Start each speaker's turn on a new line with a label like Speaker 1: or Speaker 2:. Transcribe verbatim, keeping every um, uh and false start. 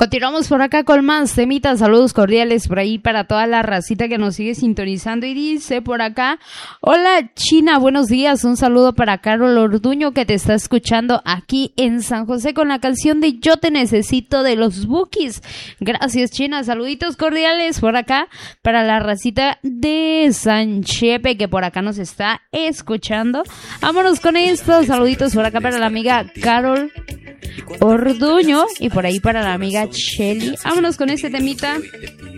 Speaker 1: Continuamos por acá con más temitas, saludos cordiales por ahí para toda la racita que nos sigue sintonizando y dice por acá, hola China, buenos días, un saludo para Carol Orduño que te está escuchando aquí en San José con la canción de Yo te necesito de los Bukis. Gracias China, saluditos cordiales por acá para la racita de San Chepe que por acá nos está escuchando. Vámonos con esto, saluditos por acá para la amiga Carol Orduño y por ahí para la amiga Shelly. Vámonos con este temita.